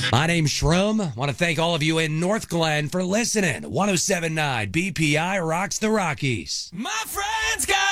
My name's Shrum. Want to thank all of you in North Glen for listening. 107.9 BPI rocks the Rockies. My friends got